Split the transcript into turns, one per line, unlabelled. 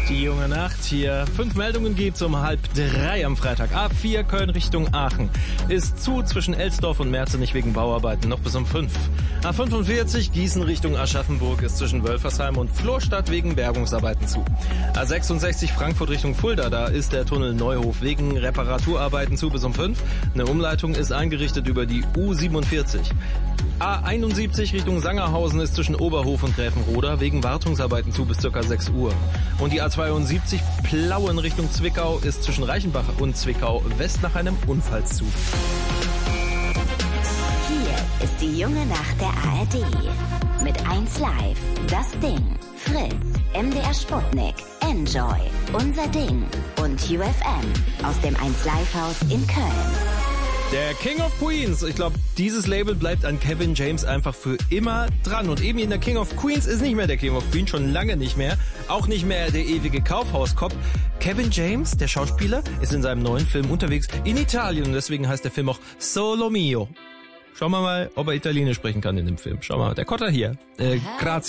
Die junge Nacht hier. 5 Meldungen gibt's um 2:30 am Freitag. A4 Köln Richtung Aachen ist zu zwischen Elsdorf und Merzenich wegen Bauarbeiten noch bis um 5. A45 Gießen Richtung Aschaffenburg ist zwischen Wölfersheim und Florstadt wegen Bergungsarbeiten zu. A66 Frankfurt Richtung Fulda, da ist der Tunnel Neuhof wegen Reparaturarbeiten zu bis um 5. Eine Umleitung ist eingerichtet über die U47. A71 Richtung Sangerhausen ist zwischen Oberhof und Gräfenroda wegen Wartungsarbeiten zu bis ca. 6 Uhr. Und die A72 Plauen Richtung Zwickau ist zwischen Reichenbach und Zwickau West nach einem Unfall zu.
Hier ist die junge Nacht der ARD. Mit 1 Live, Das Ding, Fritz, MDR Sputnik, Enjoy, Unser Ding und UFM aus dem 1 Live Haus in Köln.
Der King of Queens. Ich glaube, dieses Label bleibt an Kevin James einfach für immer dran. Und eben in der King of Queens ist nicht mehr der King of Queens, schon lange nicht mehr. Auch nicht mehr der ewige Kaufhauskopf. Kevin James, der Schauspieler, ist in seinem neuen Film unterwegs in Italien. Und deswegen heißt der Film auch Solo Mio. Schauen wir mal, ob er Italienisch sprechen kann in dem Film. Schauen wir mal. Der Kotter hier. Grazie.